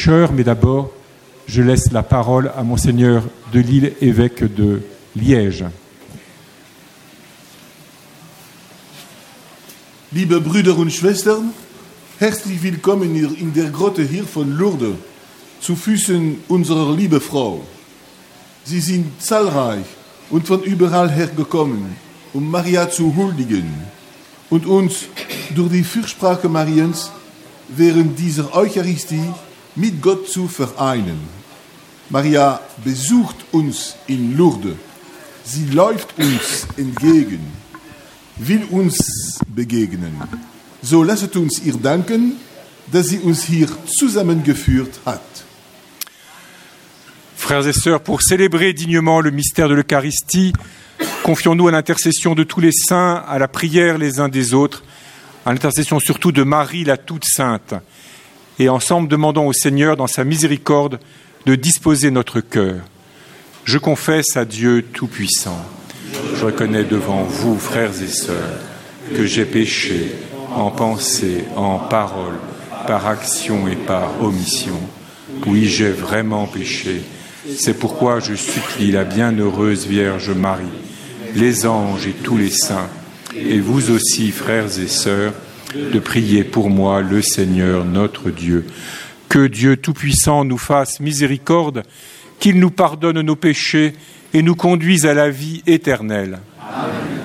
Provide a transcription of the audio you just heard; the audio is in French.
pécheurs, mais d'abord, je laisse la parole à Monseigneur Delisle, évêque de Liège. Liebe Brüder und Schwestern, herzlich willkommen in der Grotte hier von Lourdes, zu Füßen unserer lieben Frau. Sie sind zahlreich und von überall her gekommen, um Maria zu huldigen und uns durch die Fürsprache Mariens während dieser Eucharistie mit Gott zu vereinen. Maria besucht uns in Lourdes. Sie läuft uns entgegen, will uns begegnen. So lasset uns ihr danken, dass sie uns hier zusammengeführt hat. Frères et sœurs, pour célébrer dignement le mystère de l'Eucharistie, confions-nous à l'intercession de tous les saints, à la prière les uns des autres, à l'intercession surtout de Marie la toute sainte. Et ensemble, demandons au Seigneur, dans sa miséricorde, de disposer notre cœur. Je confesse à Dieu Tout-Puissant. Je reconnais devant vous, frères et sœurs, que j'ai péché en pensée, en parole, par action et par omission. Oui, j'ai vraiment péché. C'est pourquoi je supplie la bienheureuse Vierge Marie, les anges et tous les saints, et vous aussi, frères et sœurs, de prier pour moi le Seigneur notre Dieu. Que Dieu Tout-Puissant nous fasse miséricorde, qu'il nous pardonne nos péchés et nous conduise à la vie éternelle. Amen.